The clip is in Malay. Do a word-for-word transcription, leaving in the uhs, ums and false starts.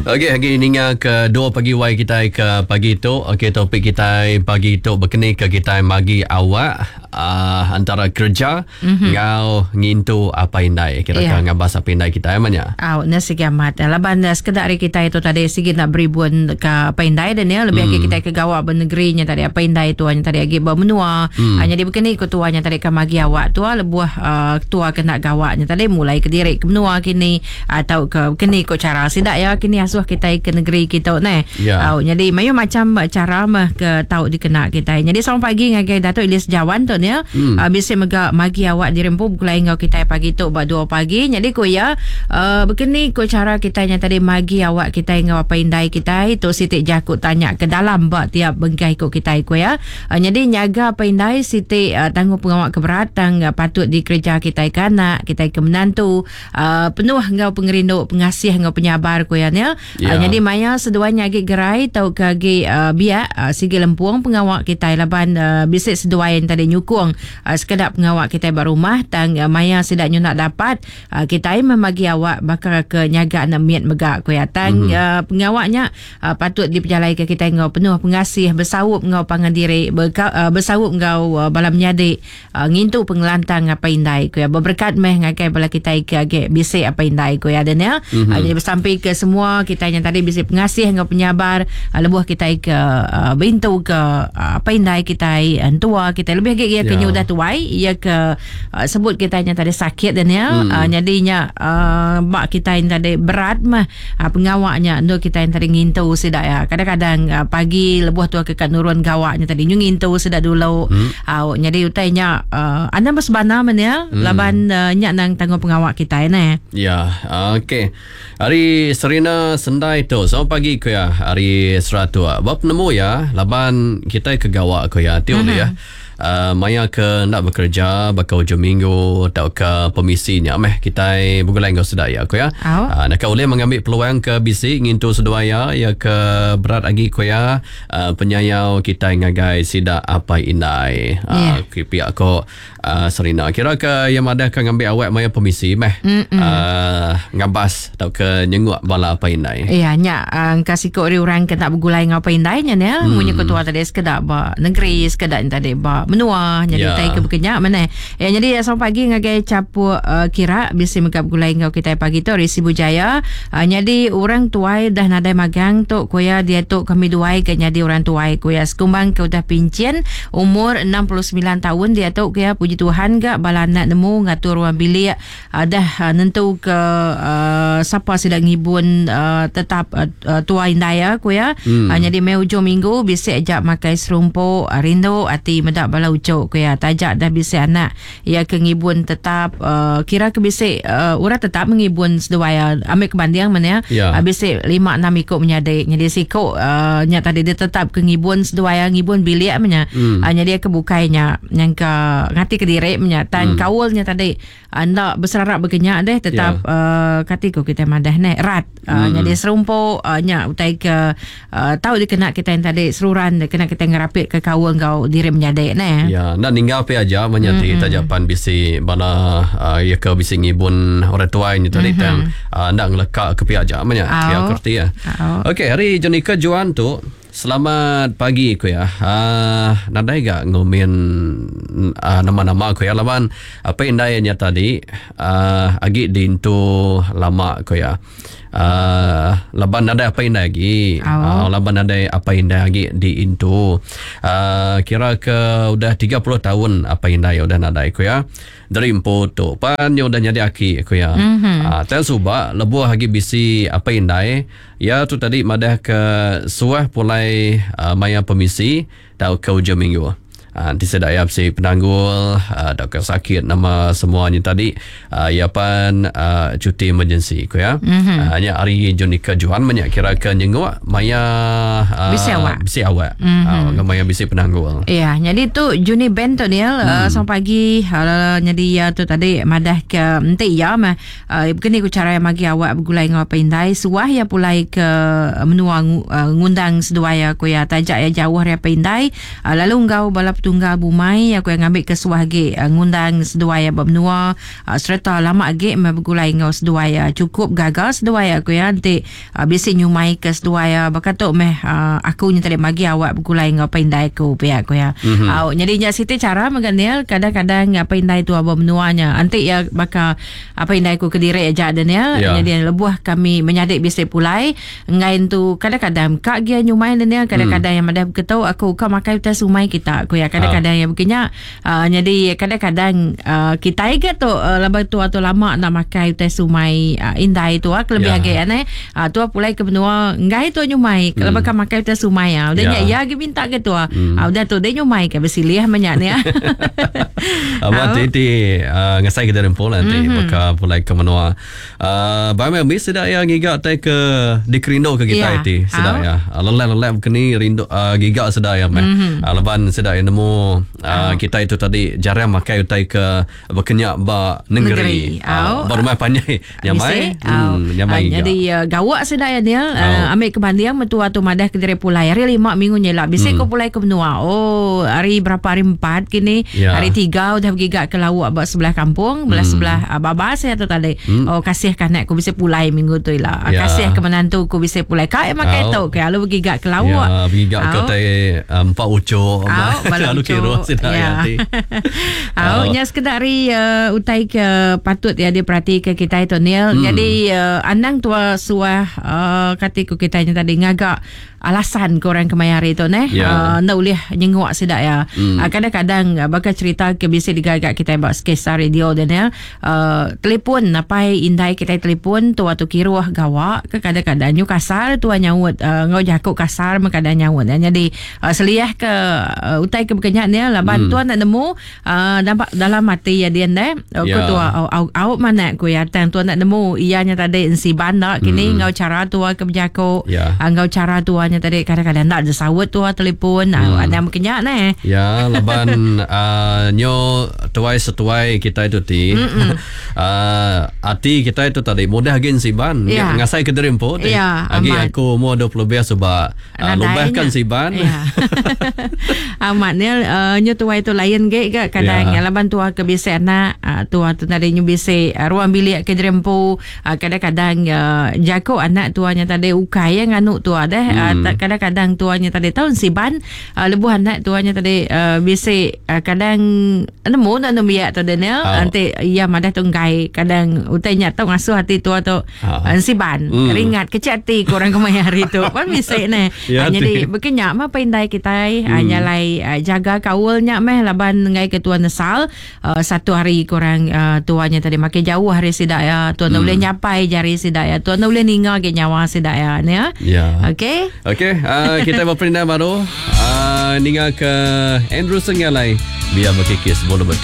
Okey, hari ini ke dua pagi wai kita ke pagi tu. Okey, topik kita pagi tu berkenaan ke kita bagi awak uh, antara kerja mm-hmm. ngau ngintu apa indai. Kira-kira yeah. ngabas apa indai kita emangnya. Aw, nasi kiamat. Laban sekedar kita itu tadi sikit nak beribuan ke apa indai dan ya lebih mm. kita ke gawak bernegerinya tadi apa indai tu hanya tadi agi bermenua. Mm. Hanya di berkenaan ke tuanya tadi ke bagi awak tu lebuh uh, tua kena gawaknya tadi mulai ke diri ke menua kini atau ke kini ko cara sidak ya kini asuh kita ke negeri kita ne. Yeah. Au jadi mayu macam cara mah ke tahu dikena kita. Jadi selamat pagi ngagai Datuk Ilyas Jawan tu ya. Hmm. Uh, bisa mega magi awak dirempu bukulai ngau kita pagi tu ba dua pagi. Jadi ko ya uh, begini ko cara kita nya tadi magi awak kita ngau apa indai kita itu Siti Jakut tanya ke dalam ba tiap bengkai ko kita ko ya. Uh, jadi nyaga apa indai Siti uh, tanggung pengawak keberatan uh, patut dikerja kita kanak kita ke menantu uh, penuh ngau pengerindu pengasih ngau penyabar ko ya ya. Yeah. Uh, jadi maya seduanya agi gerai tau kagi uh, biak uh, sigi lempuang pengawak kita laban uh, bisik seduain tadi nyukung uh, sekedar pengawak kita berumah tang uh, maya sedaknya nak dapat uh, kita memagi awak bakal ke nyaga nak miat megak ko ya tang mm-hmm. uh, pengawaknya uh, patut diperjalai ke kita ngau penuh pengasih bersawup ngau pangan diri berka, uh, bersawup ngau uh, balam nyadi uh, ngintu pengelantang apa indai ko ya berberkat meh ngakai bala kita ke age bisik apa indai ko ya dan ya mm-hmm. uh, jadi bersampai ke semua kita yang tadi bisa pengasih dengan penyabar uh, lebuh kita ke uh, bintu ke uh, apa indai kita antua kita lebih ke ia ke yeah. udah tuai ia ke uh, sebut kita yang tadi sakit dan ya hmm. uh, jadinya uh, mak kita yang tadi berat mah uh, pengawaknya untuk kita yang tadi ngintu sedak ya kadang-kadang uh, pagi lebuh tu ke nurun gawaknya tadi ngintu sedak dulu hmm. uh, jadi utainya uh, anda bersebana men ya hmm. laban uh, nyak nang tanggung pengawak kita ya ya okey hari Serina Sendai tu selamat pagi ko ya hari seratu bab nemu ya laban kita ke gawak ko ya tiu uh-huh. ya Uh, maya ke nak bekerja bakal hujung minggu atau ke pemisinya meh kita bergulai ngau sedaya ko ya oh. uh, nak boleh mengambil peluang ke bisik ngintu sedaya ya ke berat lagi ko ya uh, penyayau kita ngagai sidak apa indai uh, yeah. pihak ko uh, Serina kira ke yang ada ke ngambil awak maya pemisi meh uh, ngabas atau ke nyenguk bala apa indai iya nya uh, kasih ko orang ke nak bergulai ngau apa indai nya ya hmm. munyi ketua tadi sekedar ba negeri sekedar tadi ba menua jadi yeah. tai ke bekenyak mana ya jadi selamat pagi ngagai capu uh, kira bisa megap gulai ngau kita pagi tu Risi Bujaya uh, jadi orang tuai dah nadai magang tu koya dia tu kami duai ke jadi orang tuai koya sekumbang ke udah pincin umur enam puluh sembilan tahun dia tu koya puji Tuhan gak bala anak nemu ngatur ruang bilik uh, dah uh, nentu ke uh, siapa sedang ngibun uh, tetap uh, uh, tuai ndaya koya hmm. uh, jadi mai hujung minggu bisa ajak makai serumpo uh, rindu ati medak bala ucok ko ya tajak dah bisa anak ya ke ngibun tetap uh, kira ke bisa uh, orang tetap mengibun sedaya ambil kebandiang mana ya yeah. uh, bisa lima enam ikut menyadik jadi siko uh, nya tadi dia tetap ke ngibun sedaya ngibun bilik menya mm. uh, dia kebukainya yang ke ngati ke diri menya tan mm. kaulnya tadi anda uh, berserarak berkenyak deh tetap yeah. uh, katiko kita madah ne rat uh, mm. jadi serumpo uh, nya utai ke uh, tahu dikena kita yang tadi seruran kena kita ngerapit ke kaul kau diri menyadik ne ya nak ninggal pe aja menyati mm-hmm. tajapan bisi bala uh, ya ke bisi ngibun orang tua ini tadi mm-hmm. tang uh, nak ngelekak ke pihak aja menya ya kerti ya oh. Okey hari Jonika Juan tu selamat pagi ko ya uh, nadai ga ngomen uh, nama-nama ko ya laban apa indainya tadi uh, agi dintu lama ko ya Uh, laban ada apa indah lagi oh. uh, laban ada apa indah lagi di Intu uh, kira ke udah tiga puluh tahun apa indah ya udah nadai ko ya dari impo tu pan ya udah nyadi aki ko ya mm-hmm. uh, tan suba lebuh lagi bisi apa indah ya tu tadi madah ke suah pulai uh, maya pemisi tau ke hujung minggu Uh, nanti saya dah si penanggul uh, doktor sakit nama semuanya tadi uh, iapan uh, cuti emergency ko ya mm-hmm. uh, hanya hari Jonika Johan banyak kira ke nyenguk maya uh, bisi awak bisi awak mm-hmm. uh, maya bisi penanggul iya jadi tu Juni Ben tu ni uh, mm. selamat pagi uh, jadi ya tu tadi madah ke nanti ya mah uh, begini ku cara magi awak bergulai ngau pindai suah ya pulai ke menua uh, ngundang seduaya ko ya tajak ya jauh ya pindai uh, lalu engkau balap petunggal bumai aku yang ambil kesuah ge uh, ngundang seduaya bermenua uh, serta lama ge bergulai ngau seduaya cukup gagal seduaya aku ya nanti uh, bisi nyumai ke seduaya bakatok meh uh, aku nya tadi magi awak bergulai ngau pindai ku pihak aku ya mm-hmm. uh, jadi nya siti cara mengenal kadang-kadang apa indai tu aba menuanya nanti ya bakal apa indai ku kediri aja dan ya yeah. Jadi lebuh kami menyadik bisi pulai ngain tu kadang-kadang kak dia nyumai dan ya kadang-kadang mm. yang madam ketau aku kau makai utas sumai kita aku ya kadang-kadang uh. yang begini uh, jadi kadang-kadang uh, kita ingat tu uh, lepas tu atau lama nak makai utas sumai uh, indai tu aku lebih yeah. agak aneh uh, tu pulai ke benua ngai tu nyumai mm. lepas kau makai utas sumai ya udah yeah. ya dia minta ke tu mm. uh, udah tu dia nyumai ke bersilih banyak ni ya apa titi ngasai kita rempol nanti bakal pulai ke benua uh, bagaimana mesti dah yang gigak tai ke dikerindo ke kita yeah. itu sedap ya lelap-lelap kini rindu uh, gigak sedap ya meh mm-hmm. uh, leban sedap yang nemu uh, kita itu tadi jarang makai utai ke berkenyak ba negeri, negeri. Uh, baru mai pandai nyamai hmm, nyamai uh, jadi uh, gawak sedap ya dia uh, ambil kebandian metua tu madah ke diri pulai hari lima minggu nyela bisa mm. ko pulai ke benua oh hari berapa hari empat kini yeah. hari tiga udah gigak ke lawak ba sebelah kampung belah mm. sebelah uh, babas ya tu tadi mm. oh kasih kanak ko bisa pulai minggu tu lah yeah. kasih ke menantu ko bisa pulai kai makai oh. tu kalau gigak ke lawak ya gigak ke tai empat ucuk lalu kira sedap ya nanti au nya sekedari uh, utai ke patut ya dia perhati ke kita itu Neil hmm. jadi uh, anang tua suah uh, katiku kita nya tadi ngagak alasan korang kemayari tu neh yeah. uh, nak boleh nyengok sedap ya hmm. uh, kadang-kadang uh, bakal cerita ke bisa digagak kita buat skesa radio dan ya uh, telefon napai indai kita telefon tu waktu kiruah gawak ke kadang-kadang nyu kasar tu nyaut uh, ngau jakuk kasar makadang nyaut ya. Jadi uh, seliah ke uh, utai ke berkenyak ni lah bantuan hmm. nak nemu uh, nampak dalam mati ya dia deh aku yeah. tu au au au mana aku ya tang tuan nak nemu ianya tadi si bandak kini hmm. ngau cara tu ke berjakuk yeah. uh, ngau cara tu tadi kadang-kadang nak sawut tu telefon hmm. ada berkenyak ni ya laban uh, nyo tuai setuai kita itu ti uh, arti kita itu tadi mudah gen si ban yeah. ngasai ke derempo yeah, agi aku mau dua puluh biasa sebab uh, lubahkan si ban yeah. amat ni uh, nyo tuai tu lain ge ke kadang yeah. laban tu ke biasa anak uh, tu tu tadi nyo biasa uh, ruang bilik ke derempo uh, kadang-kadang uh, jago anak tuanya tadi ukai yang anu tu ada hmm. uh, kadang-kadang tuanya tadi tahun si ban uh, lebuh anak tuanya tadi uh, biasa uh, kadang nemu nak nemu ya tu Daniel oh. nanti ia madah tunggai kadang utainya tahu ngasuh hati tua tu oh. uh, si ban hmm. ringat kecil hati korang kemai hari tu kan bisa ni ya, uh, jadi berkenyak mah pindai kita hmm. uh, nyalai uh, jaga kaulnya meh laban ngai ketua nesal uh, satu hari korang uh, tuanya tadi makin jauh hari sidak ya tuan hmm. boleh nyapai jari sidak ya tuan boleh ninggal ke nyawa sidak ya ni ya yeah. okey okey uh, kita berpindah baru uh, ninggal ke Andrew Sengalai biar berkikis bola